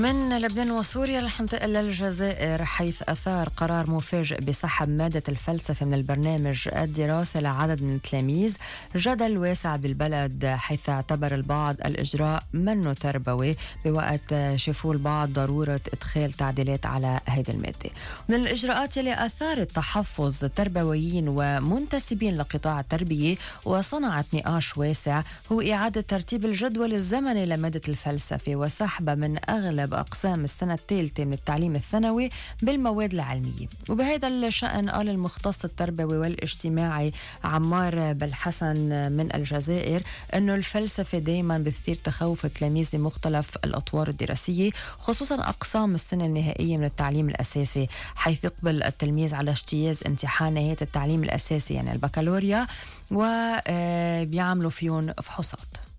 من لبنان وسوريا رح ننتقل للجزائر، حيث أثار قرار مفاجئ بسحب مادة الفلسفة من البرنامج الدراسي لعدد من التلاميذ جدل واسع بالبلد، حيث اعتبر البعض الإجراء منه تربوي، بوقت شافوا البعض ضرورة إدخال تعديلات على هذه المادة. من الإجراءات اللي أثارت تحفظ تربويين ومنتسبين لقطاع التربية وصنعت نقاش واسع هو إعادة ترتيب الجدول الزمني لمادة الفلسفة وسحبها من أغلب أقسام السنة الثالثة من التعليم الثانوي بالمواد العلمية. وبهذا الشأن قال المختص التربوي والاجتماعي عمار بالحسن من الجزائر أنه الفلسفة دايما بتثير تخوف التلاميذ بمختلف الأطوار الدراسية، خصوصا أقسام السنة النهائية من التعليم الأساسي، حيث يقبل التلميذ على اجتياز امتحان نهاية التعليم الأساسي يعني البكالوريا وبيعملوا فيهم فحوصات.